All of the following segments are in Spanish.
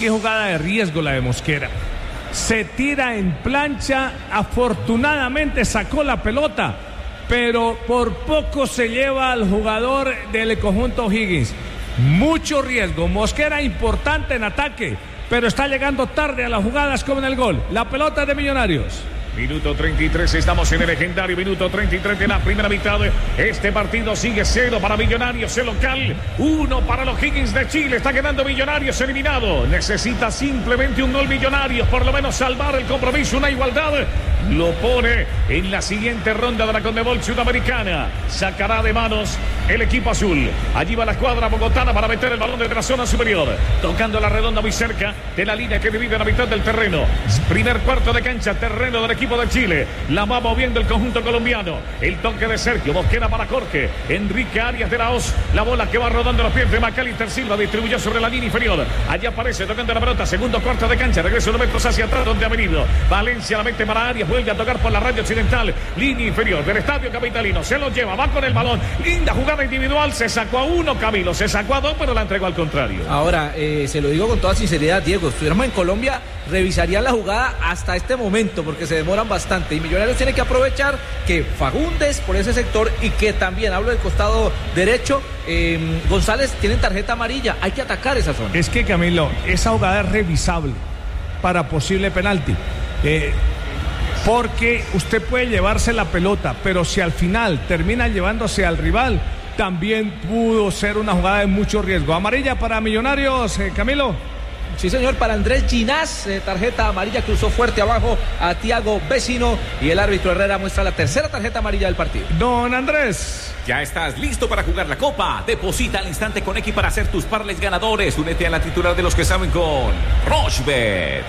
qué jugada de riesgo la de Mosquera. Se tira en plancha, afortunadamente sacó la pelota, pero por poco se lleva al jugador del conjunto O'Higgins. Mucho riesgo. Mosquera importante en ataque, pero está llegando tarde a las jugadas como en el gol. La pelota de Millonarios. Minuto 33, estamos en el legendario minuto 33 de la primera mitad. Este partido sigue 0 para Millonarios, el local, 1 para los Higgins de Chile. Está quedando Millonarios eliminado. Necesita simplemente un gol Millonarios, por lo menos salvar el compromiso, una igualdad. Lo pone en la siguiente ronda de la Conmebol Sudamericana. Sacará de manos el equipo azul. Allí va la escuadra bogotana para meter el balón desde la zona superior, tocando la redonda muy cerca de la línea que divide la mitad del terreno. Primer cuarto de cancha, terreno del equipo de Chile. La va moviendo el conjunto colombiano. El toque de Sergio Mosquera para Jorge Enrique Arias de la Hoz. La bola que va rodando los pies de Macalister Silva, distribuyó sobre la línea inferior. Allí aparece tocando la pelota, segundo cuarto de cancha, regresa unos metros hacia atrás donde ha venido Valencia, la mete para Arias, vuelve a tocar por la raya occidental, línea inferior del estadio capitalino, se lo lleva, va con el balón, linda jugada individual, se sacó a uno Camilo, se sacó a dos, pero la entregó al contrario. Ahora, se lo digo con toda sinceridad, Diego, si estuviéramos en Colombia, revisarían la jugada hasta este momento, porque se demoran bastante, y Millonarios tiene que aprovechar que Fagundes por ese sector, y que también, hablo del costado derecho, González tienen tarjeta amarilla, hay que atacar esa zona. Es que, Camilo, esa jugada es revisable para posible penalti, porque usted puede llevarse la pelota, pero si al final termina llevándose al rival, también pudo ser una jugada de mucho riesgo. Amarilla para Millonarios, Camilo. Sí, señor, para Andrés Ginás, tarjeta amarilla, cruzó fuerte abajo a Tiago Vecino, y el árbitro Herrera muestra la tercera tarjeta amarilla del partido. Don Andrés. Ya estás listo para jugar la Copa. Deposita al instante con X para hacer tus parlays ganadores. Únete a la titular de los que saben con Rochebet.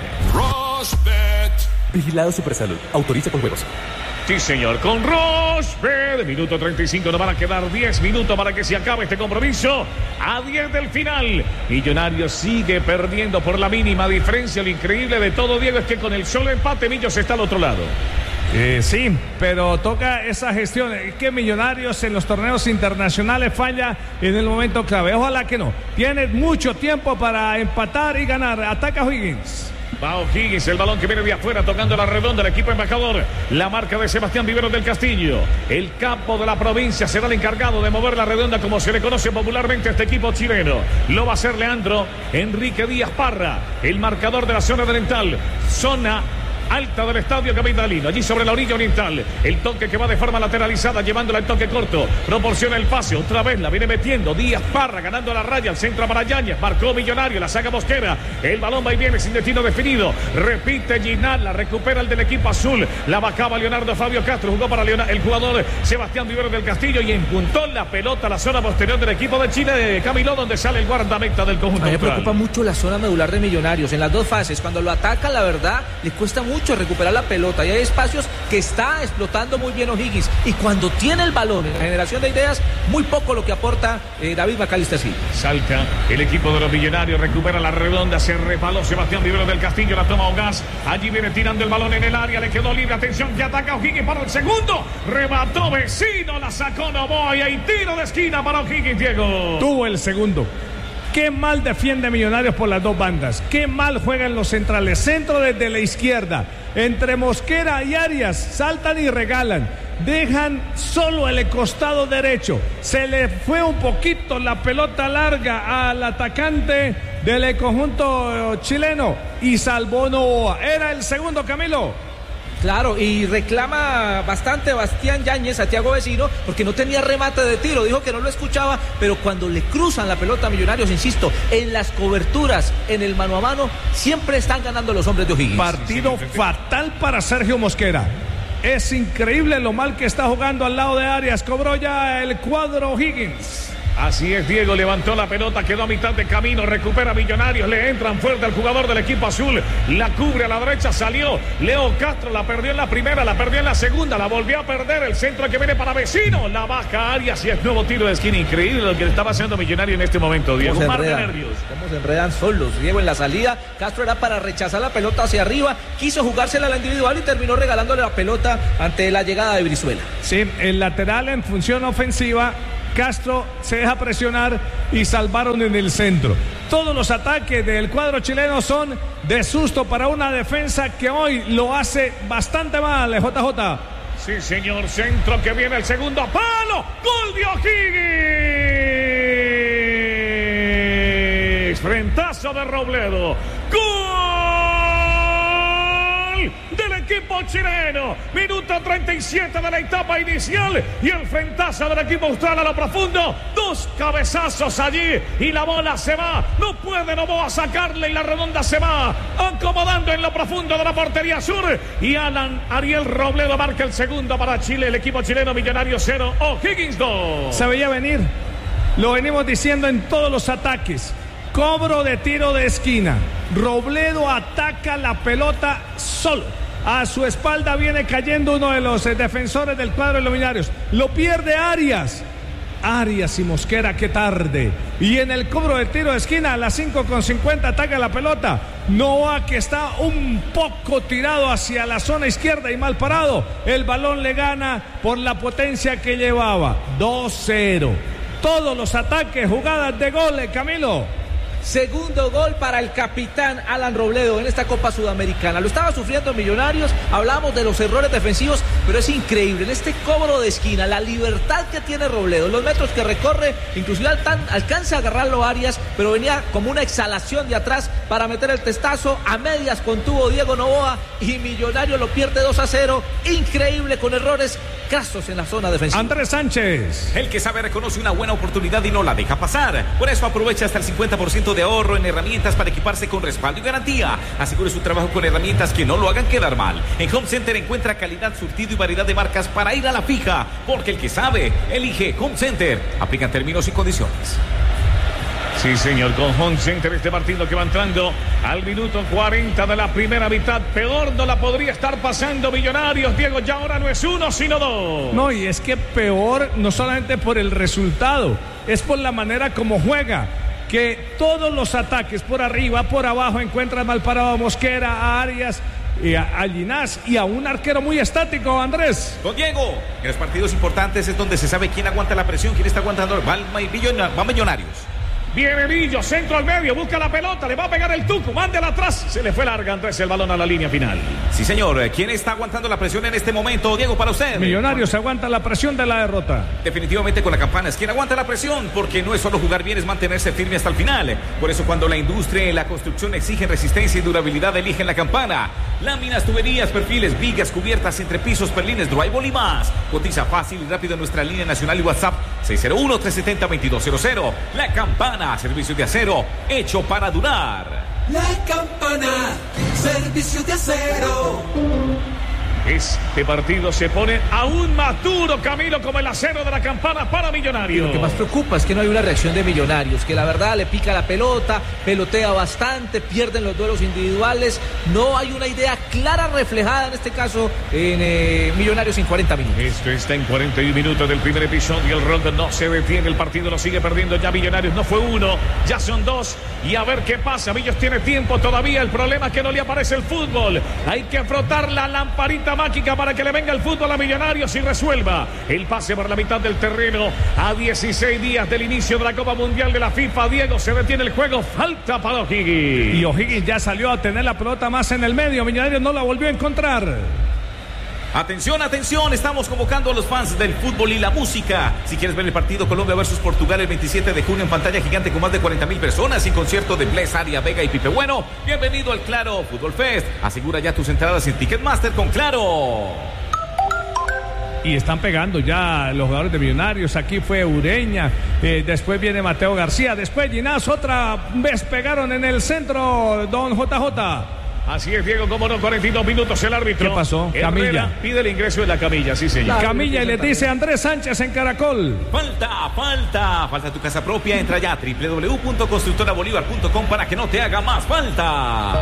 Vigilado Supersalud. Autoriza con juegos. Sí, señor, con Rochebet. Minuto 35, nos van a quedar 10 minutos para que se acabe este compromiso. A 10 del final. Millonarios sigue perdiendo por la mínima diferencia. Lo increíble de todo, Diego, es que con el solo empate Millos está al otro lado. Sí, pero toca esa gestión. Es que Millonarios en los torneos internacionales falla en el momento clave. Ojalá que no. Tiene mucho tiempo para empatar y ganar. Ataca Higgins. Va O'Higgins, el balón que viene de afuera, tocando la redonda, el equipo embajador. La marca de Sebastián Viveros del Castillo. El capo de la provincia será el encargado de mover la redonda, como se le conoce popularmente a este equipo chileno. Lo va a hacer Leandro Enrique Díaz Parra, el marcador de la zona oriental. Zona alta del estadio capitalino, allí sobre la orilla oriental. El toque que va de forma lateralizada, llevándola el toque corto, proporciona el pase, otra vez la viene metiendo Díaz Parra, ganando la raya, al centro para Yáñez, marcó Millonario, la saca Mosquera, el balón va y viene sin destino definido, repite Ginás, la recupera el del equipo azul, la bajaba Leonardo Fabio Castro, jugó para el jugador Sebastián Viveros del Castillo, y empuntó la pelota a la zona posterior del equipo de Chile, de Camilo, donde sale el guardameta del conjunto. A mí me preocupa mucho la zona medular de Millonarios en las dos fases. Cuando lo atacan, la verdad, le cuesta mucho recuperar la pelota, y hay espacios que está explotando muy bien O'Higgins, y cuando tiene el balón en la generación de ideas, muy poco lo que aporta David Macalister Silva. Salta el equipo de los Millonarios, recupera la redonda, se repaló Sebastián Viveros del Castillo, la toma Ogás, allí viene tirando el balón en el área, le quedó libre, atención, que ataca O'Higgins para el segundo, remató Vecino, la sacó Novoa, y hay tiro de esquina para O'Higgins, Diego. Tuvo el segundo. Qué mal defiende Millonarios por las dos bandas. Qué mal juegan los centrales. Centro desde la izquierda. Entre Mosquera y Arias saltan y regalan. Dejan solo el costado derecho. Se le fue un poquito la pelota larga al atacante del conjunto chileno y salvó Novoa. Era el segundo, Camilo. Claro, y reclama bastante Bastián Yáñez a Tiago Vecino porque no tenía remate de tiro, dijo que no lo escuchaba, pero cuando le cruzan la pelota a Millonarios, insisto, en las coberturas, en el mano a mano, siempre están ganando los hombres de O'Higgins. Partido fatal para Sergio Mosquera. Es increíble lo mal que está jugando al lado de Arias. Cobró ya el cuadro O'Higgins. Así es, Diego, levantó la pelota, quedó a mitad de camino, recupera Millonarios, le entran fuerte al jugador del equipo azul, la cubre a la derecha, salió Leo Castro, la perdió en la primera, la perdió en la segunda, la volvió a perder, el centro que viene para Vecino, la baja Arias y el nuevo tiro de esquina. Increíble lo que le estaba haciendo Millonario en este momento, Diego. ¿Cómo se enredan solos, Diego, en la salida? Castro era para rechazar la pelota hacia arriba, quiso jugársela a la individual y terminó regalándole la pelota ante la llegada de Brizuela. Sí, el lateral en función ofensiva Castro se deja presionar y salvaron en el centro. Todos los ataques del cuadro chileno son de susto para una defensa que hoy lo hace bastante mal, JJ. Sí, señor, centro que viene el segundo palo. ¡Gol de O'Higgins! Frentazo de Robledo. ¡Gol del equipo chileno! Minuto 37 de la etapa inicial y el frentazo del equipo austral a lo profundo. Dos cabezazos allí y la bola se va. No puede Novoa sacarle y la redonda se va acomodando en lo profundo de la portería sur. Y Ariel Robledo marca el segundo para Chile. El equipo chileno, Millonarios 0, O'Higgins 2. Se veía venir. Lo venimos diciendo en todos los ataques. Cobro de tiro de esquina. Robledo ataca la pelota solo. A su espalda viene cayendo uno de los defensores del cuadro de los Millonarios. Lo pierde Arias. Arias y Mosquera, qué tarde. Y en el cobro de tiro de esquina a las 5:50 ataca la pelota. Novoa, que está un poco tirado hacia la zona izquierda y mal parado. El balón le gana por la potencia que llevaba. 2-0. Todos los ataques, jugadas de goles, Camilo. Segundo gol para el capitán Alan Robledo en esta Copa Sudamericana. Lo estaba sufriendo Millonarios, hablamos de los errores defensivos, pero es increíble en este cobro de esquina, la libertad que tiene Robledo, los metros que recorre, inclusive alcanza a agarrarlo Arias, pero venía como una exhalación de atrás para meter el testazo, a medias contuvo Diego Novoa y Millonarios lo pierde 2-0, increíble con errores casos en la zona defensiva. Andrés Sánchez. El que sabe reconoce una buena oportunidad y no la deja pasar. Por eso aprovecha hasta el 50% de ahorro en herramientas para equiparse con respaldo y garantía. Asegure su trabajo con herramientas que no lo hagan quedar mal. En Home Center encuentra calidad, surtido y variedad de marcas para ir a la fija. Porque el que sabe, elige Home Center. Aplican términos y condiciones. Sí, señor, con Home Center este partido que va entrando al minuto 40 de la primera mitad. Peor no la podría estar pasando Millonarios, Diego, ya ahora no es 1 sino 2. No, y es que peor no solamente por el resultado, es por la manera como juega. Que todos los ataques por arriba, por abajo, encuentran mal parado a Mosquera, a Arias, a Ginás y a un arquero muy estático, Andrés. Don Diego, en los partidos importantes es donde se sabe quién aguanta la presión, quién está aguantando. Va Millonarios. Viene Millo, centro al medio, busca la pelota, le va a pegar el Tuco, mándela atrás, se le fue larga Andrés el balón a la línea final. Sí, señor, ¿quién está aguantando la presión en este momento, Diego, para usted? Millonarios aguanta la presión de la derrota. Definitivamente con la campana es quien aguanta la presión, porque no es solo jugar bien, es mantenerse firme hasta el final. Por eso cuando la industria y la construcción exigen resistencia y durabilidad, eligen la campana. Láminas, tuberías, perfiles, vigas, cubiertas, entrepisos, perlines, drywall y más. Cotiza fácil y rápido en nuestra línea nacional y WhatsApp 601-370-2200. La Campana, servicio de acero hecho para durar. La Campana, servicio de acero. Este partido se pone aún más duro, Camilo, como el acero de la Campana para Millonarios. Lo que más preocupa es que no hay una reacción de Millonarios, que la verdad le pica la pelota, pelotea bastante, pierden los duelos individuales, no hay una idea clara reflejada en este caso en Millonarios en 40 minutos. Esto está en 41 minutos del primer episodio, el rondo no se detiene, el partido lo sigue perdiendo ya Millonarios, no fue 1, ya son 2, y a ver qué pasa. Millos tiene tiempo todavía, el problema es que no le aparece el fútbol, hay que frotar la lamparita mágica para que le venga el fútbol a Millonarios y resuelva el pase por la mitad del terreno a 16 días del inicio de la Copa Mundial de la FIFA. Diego, se detiene el juego, falta para O'Higgins. Y O'Higgins ya salió a tener la pelota más en el medio, Millonarios no la volvió a encontrar. Atención, atención, estamos convocando a los fans del fútbol y la música. Si quieres ver el partido Colombia versus Portugal el 27 de junio en pantalla gigante con más de 40,000 personas y concierto de Bless, Aria, Vega y Pipe Bueno, bienvenido al Claro Fútbol Fest. Asegura ya tus entradas en Ticketmaster con Claro. Y están pegando ya los jugadores de Millonarios. Aquí fue Ureña, después viene Mateo García, después Ginás, otra vez pegaron en el centro, don JJ. Así es, Diego, como no, 42 minutos el árbitro. ¿Qué pasó? Herrera Camilla pide el ingreso de la camilla, sí señor. Camilla y le dice Andrés Sánchez en Caracol. Falta tu casa propia, entra ya a www.constructorabolívar.com para que no te haga más falta.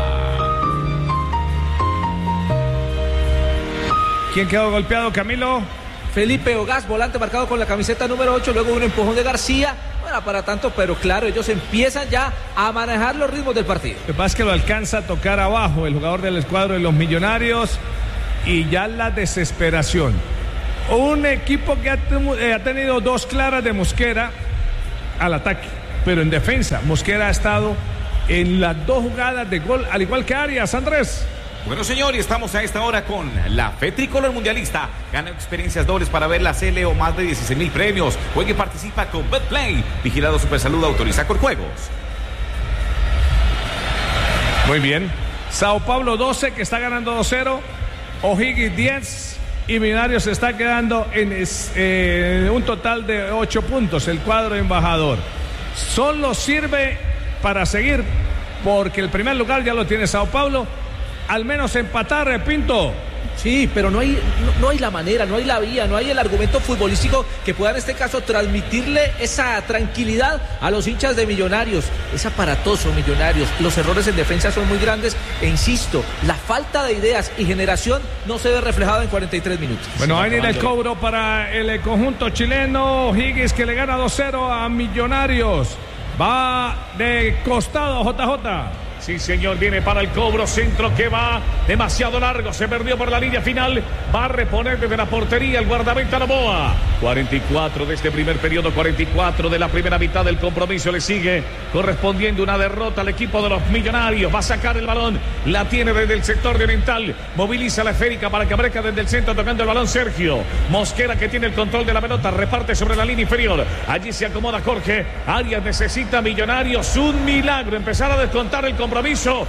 ¿Quién quedó golpeado, Camilo? Felipe Ogaz, volante marcado con la camiseta número 8, luego un empujón de García. Bueno, para tanto, pero claro, ellos empiezan ya a manejar los ritmos del partido. Lo que pasa es que lo alcanza a tocar abajo el jugador del escuadro de los Millonarios y ya la desesperación. Un equipo que ha tenido dos claras de Mosquera al ataque, pero en defensa Mosquera ha estado en las dos jugadas de gol, al igual que Arias, Andrés. Bueno, señor, y estamos a esta hora con la Fe Tricolor Mundialista. Gana experiencias dobles para ver la CL o más de 16,000 premios. Juegue y participa con BetPlay. Vigilado Supersalud, autoriza con juegos. Muy bien. Sao Paulo 12, que está ganando 2-0. O'Higgins 10. Y Millonarios se está quedando en un total de 8 puntos. El cuadro embajador. Solo sirve para seguir, porque el primer lugar ya lo tiene Sao Paulo. Al menos empatar, Pinto. Sí, pero no hay la manera, no hay la vía, no hay el argumento futbolístico que pueda en este caso transmitirle esa tranquilidad a los hinchas de Millonarios. Es aparatoso Millonarios, los errores en defensa son muy grandes e insisto, la falta de ideas y generación no se ve reflejado en 43 minutos. Bueno, ahí viene el cobro para el conjunto chileno. Higgins, que le gana 2-0 a Millonarios. Va de costado, JJ. Sí, señor, viene para el cobro, centro que va demasiado largo, se perdió por la línea final, va a reponer desde la portería el guardameta Novoa. 44 de este primer periodo, 44 de la primera mitad del compromiso, le sigue correspondiendo una derrota al equipo de los Millonarios. Va a sacar el balón, la tiene desde el sector de oriental, moviliza la esférica para que aparezca desde el centro tocando el balón Sergio Mosquera, que tiene el control de la pelota, reparte sobre la línea inferior, allí se acomoda Jorge. Arias necesita Millonarios un milagro, empezar a descontar el compromiso,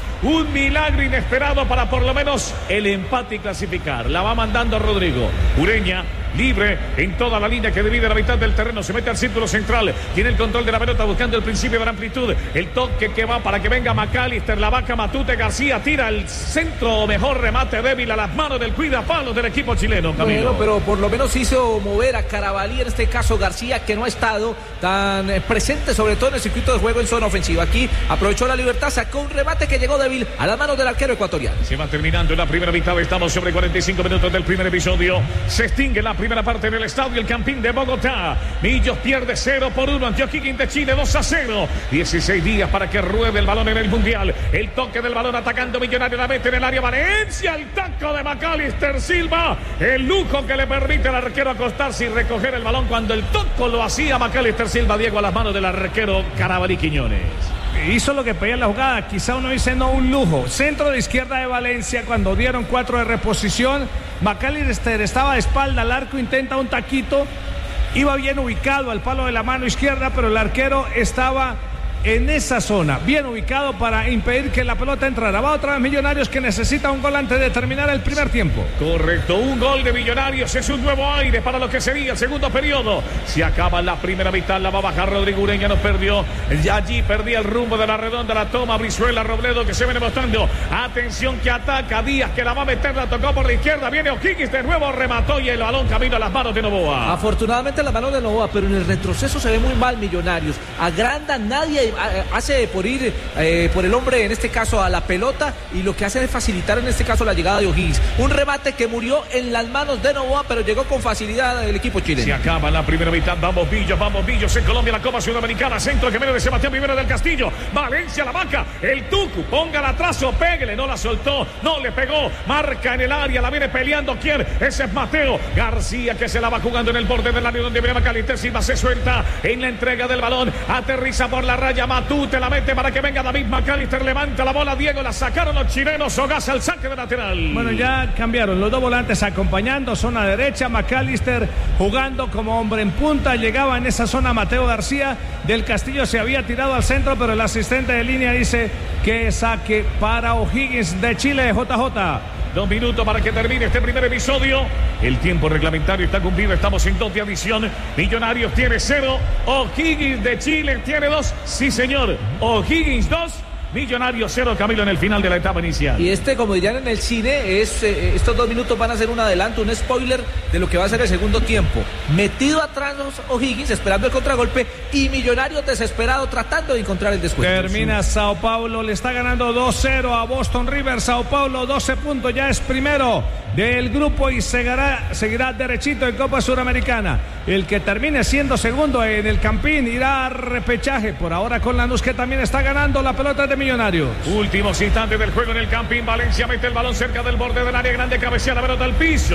un milagro inesperado para por lo menos el empate y clasificar. La va mandando Rodrigo Ureña, libre en toda la línea que divide la mitad del terreno, se mete al círculo central, tiene el control de la pelota buscando el principio de la amplitud, el toque que va para que venga McAllister, la vaca Matute, García tira el centro, mejor remate débil a las manos del cuidapalos del equipo chileno, Camilo. Bueno, pero por lo menos hizo mover a Carabalí, en este caso García, que no ha estado tan presente, sobre todo en el circuito de juego en zona ofensiva. Aquí aprovechó la libertad, sacó un remate que llegó débil a las manos del arquero ecuatoriano. Se va terminando la primera mitad, estamos sobre 45 minutos del primer episodio, se extingue la primera parte en el estadio El Campín de Bogotá. Millos pierde 0-1 ante O'Higgins de Chile, 2-0. 16 días para que ruede el balón en el Mundial. El toque del balón atacando Millonario, la mete en el área Valencia, el taco de McAllister Silva, el lujo que le permite al arquero acostarse y recoger el balón cuando el toco lo hacía McAllister Silva, Diego, a las manos del arquero Carabalí Quiñones. Hizo lo que pedía la jugada, quizá uno dice no un lujo. Centro de izquierda de Valencia, cuando dieron 4 de reposición, McAllister estaba de espalda al arco, intenta un taquito, iba bien ubicado al palo de la mano izquierda, pero el arquero estaba en esa zona, bien ubicado para impedir que la pelota entrara. Va otra vez Millonarios, que necesita un gol antes de terminar el primer tiempo. Correcto, un gol de Millonarios es un nuevo aire para lo que sería el segundo periodo. Se acaba la primera mitad, la va a bajar Rodrigo Ureña, nos perdió, ya allí perdía el rumbo de la redonda, la toma Brizuela, Robledo, que se viene mostrando, atención que ataca Díaz, que la va a meter, la tocó por la izquierda, viene O'Higgins de nuevo, remató y el balón camino a las manos de Novoa. Afortunadamente las manos de Novoa, pero en el retroceso se ve muy mal Millonarios, agranda, nadie hace por ir por el hombre, en este caso a la pelota, y lo que hace es facilitar en este caso la llegada de O'Higgins. Un remate que murió en las manos de Novoa, pero llegó con facilidad el equipo chileno. Se acaba la primera mitad, vamos Billos en Colombia, la Copa Sudamericana, centro que viene de Sebastián Vivero del Castillo, Valencia, la vaca, el Tucu, ponga el atraso, péguele, no la soltó, no le pegó, marca en el área, la viene peleando, ¿quién? Ese es Mateo García, que se la va jugando en el borde del área donde viene McAllister Silva, se suelta en la entrega del balón, aterriza por la raya Matute, la mete para que venga David McAllister, levanta la bola, Diego, la sacaron los chilenos, Ogasa al saque de lateral. Bueno, ya cambiaron los dos volantes acompañando, zona derecha, McAllister jugando como hombre en punta, llegaba en esa zona Mateo García, del Castillo se había tirado al centro, pero el asistente de línea dice que saque para O'Higgins de Chile, JJ. 2 minutos para que termine este primer episodio. El tiempo reglamentario está cumplido. Estamos en 2 de adición. Millonarios tiene 0. O'Higgins de Chile tiene 2. Sí, señor. O'Higgins 2. Millonarios 0, Camilo, en el final de la etapa inicial. Y como dirían en el cine, estos 2 minutos van a ser un adelanto, un spoiler de lo que va a ser el segundo tiempo. Metido atrás los O'Higgins, esperando el contragolpe, y Millonarios desesperado tratando de encontrar el descuento. Termina Sao Paulo, le está ganando 2-0 a Boston River. Sao Paulo 12 puntos, ya es primero del grupo y seguirá derechito en Copa Suramericana. El que termine siendo segundo en el Campín irá a repechaje. Por ahora con Lanús, que también está ganando la pelota de Millonarios. Últimos instantes del juego en el Campín. Valencia mete el balón cerca del borde del área grande, cabecea la pelota al piso.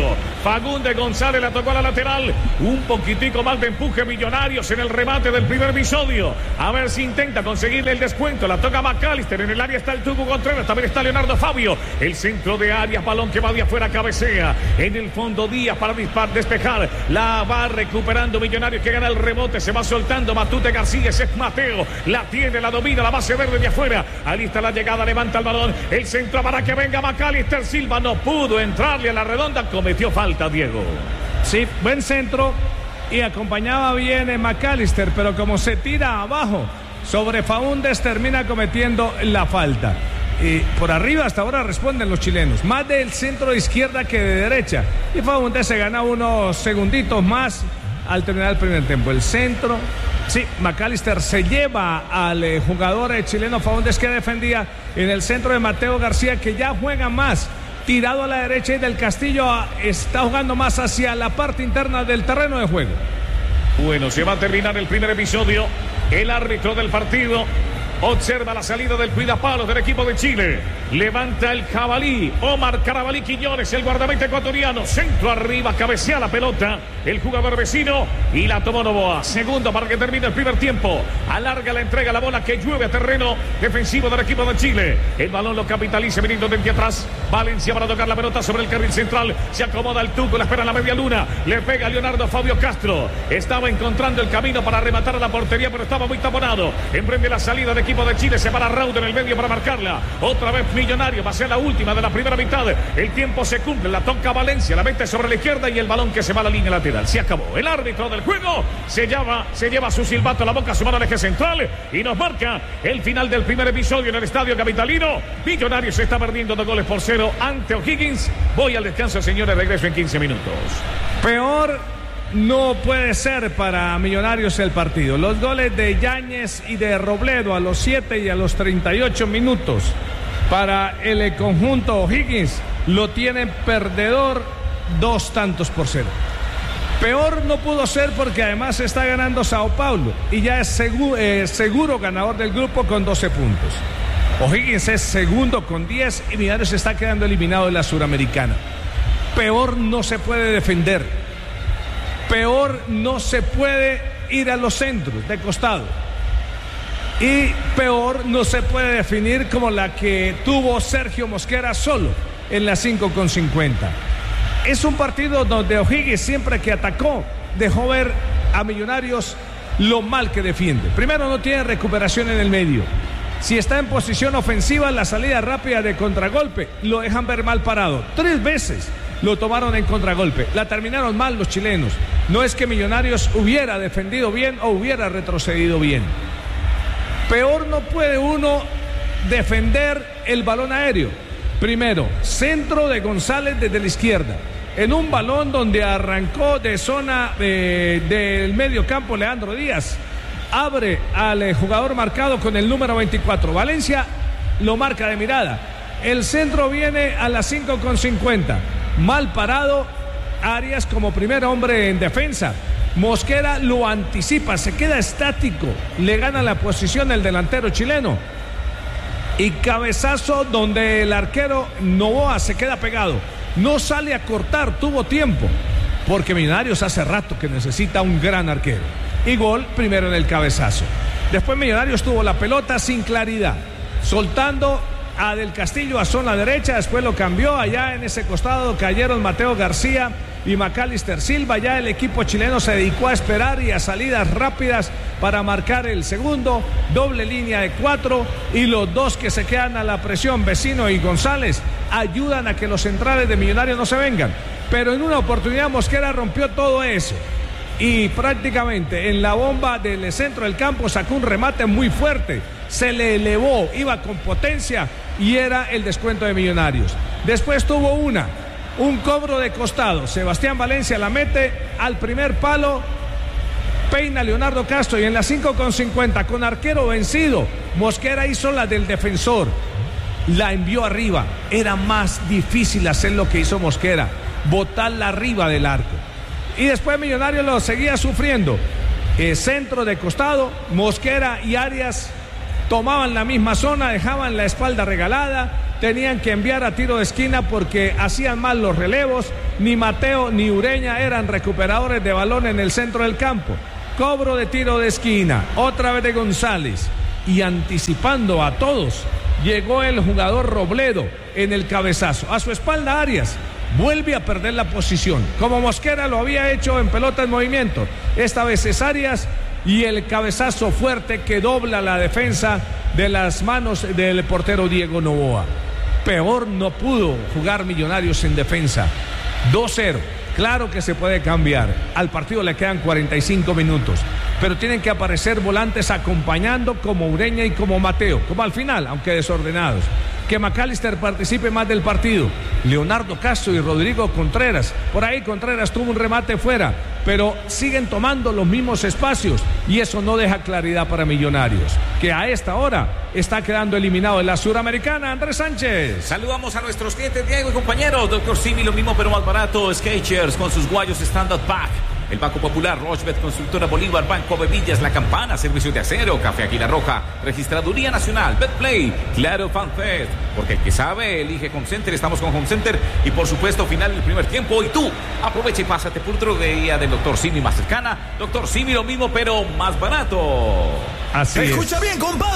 Fagundes González la tocó a la lateral. Un poquitico más de empuje Millonarios en el remate del primer episodio. A ver si intenta conseguirle el descuento. La toca McAllister. En el área está el Tuco Contreras. También está Leonardo Fabio. El centro de Arias. Balón que va de afuera. Cabecea. En el fondo Díaz para despejar. La va recuperando Millonarios que gana el rebote. Se va soltando Matute García. Ese es Mateo. La tiene, la domina. La base verde de afuera. Ahí está la llegada. Levanta el balón. El centro para que venga McAllister. Silva no pudo entrarle a la redonda. Cometió falta, Diego. Sí, buen centro y acompañaba bien McAllister, pero como se tira abajo sobre Faúndez termina cometiendo la falta. Y por arriba hasta ahora responden los chilenos, más del centro de izquierda que de derecha. Y Faúndez se gana unos segunditos más al terminar el primer tiempo. El centro, sí, McAllister se lleva al jugador chileno Faúndez que defendía en el centro de Mateo García, que ya juega más tirado a la derecha, y del Castillo está jugando más hacia la parte interna del terreno de juego. Bueno, se va a terminar el primer episodio. El árbitro del partido observa la salida del cuidapalos del equipo de Chile. Levanta el jabalí. Omar Carabalí Quiñones, el guardameta ecuatoriano. Centro arriba, cabecea la pelota el jugador vecino y la tomó Novoa. Segundo para que termine el primer tiempo. Alarga la entrega, la bola que llueve a terreno defensivo del equipo de Chile. El balón lo capitaliza viniendo desde atrás. Valencia para tocar la pelota sobre el carril central. Se acomoda el Tuco, la espera en la media luna. Le pega Leonardo Fabio Castro. Estaba encontrando el camino para rematar a la portería, pero estaba muy taponado. Emprende la salida del equipo de Chile. Se para Raúl en el medio para marcarla. Otra vez Millonario. Va a ser la última de la primera mitad. El tiempo se cumple. La toca Valencia. La mete sobre la izquierda y el balón que se va a la línea lateral. Se acabó. El árbitro del juego se lleva su silbato a la boca, su mano al eje central y nos marca el final del primer episodio en el estadio capitalino. Millonarios se está perdiendo 2-0 ante O'Higgins. Voy al descanso, señores. Regreso en 15 minutos. Peor no puede ser para Millonarios el partido. Los goles de Yáñez y de Robledo a los 7 y a los 38 minutos para el conjunto O'Higgins lo tienen perdedor 2-0. Peor no pudo ser porque además está ganando Sao Paulo y ya es seguro ganador del grupo con 12 puntos. O'Higgins es segundo con 10 y Millonarios está quedando eliminado de la Suramericana. Peor no se puede defender. Peor no se puede ir a los centros de costado. Y peor no se puede definir como la que tuvo Sergio Mosquera solo en la 5:50. Es un partido donde O'Higgins siempre que atacó dejó ver a Millonarios lo mal que defiende. Primero, no tiene recuperación en el medio. Si está en posición ofensiva, la salida rápida de contragolpe lo dejan ver mal parado. 3 veces lo tomaron en contragolpe. La terminaron mal los chilenos. No es que Millonarios hubiera defendido bien o hubiera retrocedido bien. Peor no puede uno defender el balón aéreo. Primero, centro de González desde la izquierda. En un balón donde arrancó de zona del medio campo Leandro Díaz. Abre al jugador marcado con el número 24. Valencia lo marca de mirada. El centro viene a las 5:50. Mal parado Arias como primer hombre en defensa. Mosquera lo anticipa, se queda estático. Le gana la posición el delantero chileno. Y cabezazo donde el arquero Novoa se queda pegado. No sale a cortar, tuvo tiempo. Porque Millonarios hace rato que necesita un gran arquero. Y gol primero en el cabezazo. Después Millonarios tuvo la pelota sin claridad. Soltando a Del Castillo a zona derecha. Después lo cambió. Allá en ese costado cayeron Mateo García y McAllister Silva. Ya el equipo chileno se dedicó a esperar y a salidas rápidas para marcar el segundo. Doble línea de 4 y los dos que se quedan a la presión, Vecino y González, ayudan a que los centrales de Millonarios no se vengan. Pero en una oportunidad Mosquera rompió todo eso y prácticamente en la bomba del centro del campo sacó un remate muy fuerte. Se le elevó, iba con potencia y era el descuento de Millonarios. Después tuvo un cobro de costado. Sebastián Valencia la mete al primer palo, peina Leonardo Castro y en la 5:50 con arquero vencido, Mosquera hizo la del defensor, la envió arriba. Era más difícil hacer lo que hizo Mosquera, botarla arriba del arco. Y después Millonarios lo seguía sufriendo. Centro de costado, Mosquera y Arias tomaban la misma zona, dejaban la espalda regalada tenían que enviar a tiro de esquina porque hacían mal los relevos. Ni Mateo ni Ureña eran recuperadores de balón en el centro del campo. Cobro de tiro de esquina, otra vez de González. Y anticipando a todos, llegó el jugador Robledo en el cabezazo. A su espalda Arias vuelve a perder la posición, como Mosquera lo había hecho en pelota en movimiento. Esta vez es Arias y el cabezazo fuerte que dobla la defensa de las manos del portero Diego Noboa. Peor no pudo jugar Millonarios en defensa. 2-0. Claro que se puede cambiar. Al partido le quedan 45 minutos. Pero tienen que aparecer volantes acompañando como Ureña y como Mateo. Como al final, aunque desordenados. Que McAllister participe más del partido. Leonardo Castro y Rodrigo Contreras. Por ahí Contreras tuvo un remate fuera. Pero siguen tomando los mismos espacios. Y eso no deja claridad para Millonarios. Que a esta hora está quedando eliminado en la Suramericana. Andrés Sánchez. Saludamos a nuestros clientes, Diego y compañeros. Doctor Simi, lo mismo pero más barato. Skechers con sus guayos Standard Pack. El Banco Popular, Rochbet, Constructora Bolívar, Banco Bevillas, La Campana, Servicios de Acero, Café Águila Roja, Registraduría Nacional, Betplay, Claro FanFest, porque el que sabe elige Home Center. Estamos con Home Center y por supuesto final del primer tiempo. Y tú aprovecha y pásate por otro día del Doctor Simi más cercana. Doctor Simi, lo mismo pero más barato. Así es. Escucha bien, compadre.